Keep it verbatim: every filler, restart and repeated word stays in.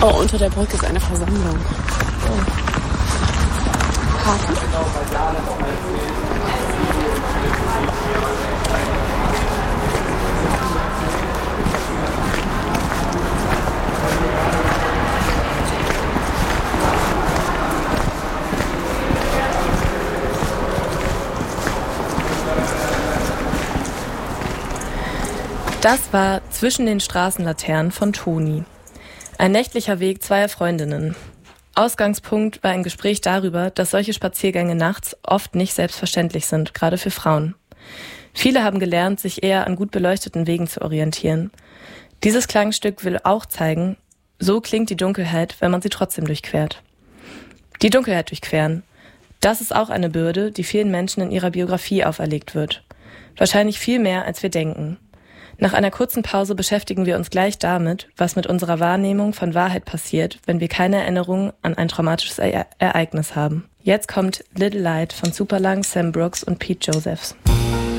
Oh, unter der Brücke ist eine Versammlung. Oh. Hafen? Das war Zwischen den Straßenlaternen von Toni. Ein nächtlicher Weg zweier Freundinnen. Ausgangspunkt war ein Gespräch darüber, dass solche Spaziergänge nachts oft nicht selbstverständlich sind, gerade für Frauen. Viele haben gelernt, sich eher an gut beleuchteten Wegen zu orientieren. Dieses Klangstück will auch zeigen, so klingt die Dunkelheit, wenn man sie trotzdem durchquert. Die Dunkelheit durchqueren. Das ist auch eine Bürde, die vielen Menschen in ihrer Biografie auferlegt wird. Wahrscheinlich viel mehr, als wir denken. Nach einer kurzen Pause beschäftigen wir uns gleich damit, was mit unserer Wahrnehmung von Wahrheit passiert, wenn wir keine Erinnerung an ein traumatisches E- Ereignis haben. Jetzt kommt Little Light von Superlang, Sam Brooks und Pete Josephs.